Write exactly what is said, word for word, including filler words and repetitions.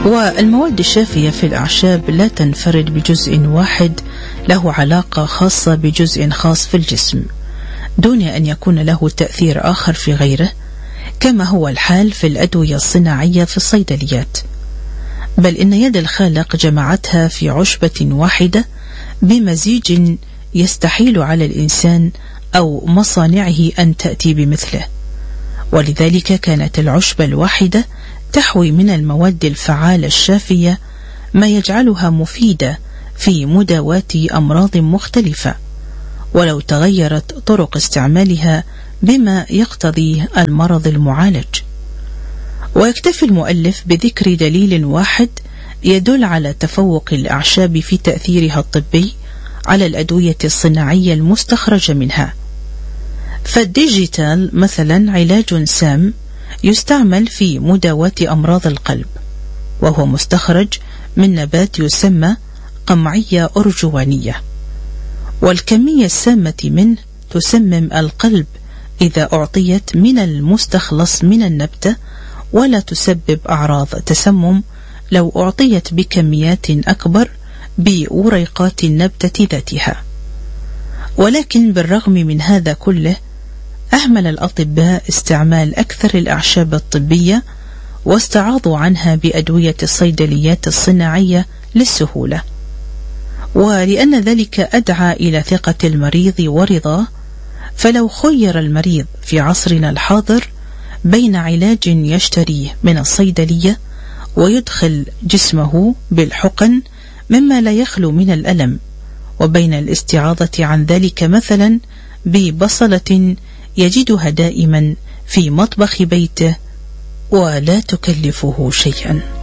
والمواد الشافية في الأعشاب لا تنفرد بجزء واحد له علاقة خاصة بجزء خاص في الجسم دون أن يكون له تأثير آخر في غيره، كما هو الحال في الأدوية الصناعية في الصيدليات، بل إن يد الخالق جمعتها في عشبة واحدة بمزيج يستحيل على الإنسان أو مصانعه أن تأتي بمثله. ولذلك كانت العشبة الواحدة تحوي من المواد الفعالة الشافية ما يجعلها مفيدة في مداواة أمراض مختلفة، ولو تغيرت طرق استعمالها بما يقتضي المرض المعالج. ويكتفي المؤلف بذكر دليل واحد يدل على تفوق الأعشاب في تأثيرها الطبي على الأدوية الصناعية المستخرجة منها. فالديجيتال مثلا علاج سام يستعمل في مداواة أمراض القلب، وهو مستخرج من نبات يسمى قمعية أرجوانية، والكمية السامة منه تسمم القلب إذا أعطيت من المستخلص من النبتة، ولا تسبب أعراض تسمم لو أعطيت بكميات أكبر بوريقات النبتة ذاتها. ولكن بالرغم من هذا كله أهمل الأطباء استعمال أكثر الأعشاب الطبية واستعاضوا عنها بأدوية الصيدليات الصناعية للسهولة، ولأن ذلك أدعى إلى ثقة المريض ورضاه. فلو خير المريض في عصرنا الحاضر بين علاج يشتريه من الصيدلية ويدخل جسمه بالحقن مما لا يخلو من الألم، وبين الاستعاضة عن ذلك مثلا ببصلة يجدها دائما في مطبخ بيته ولا تكلفه شيئا.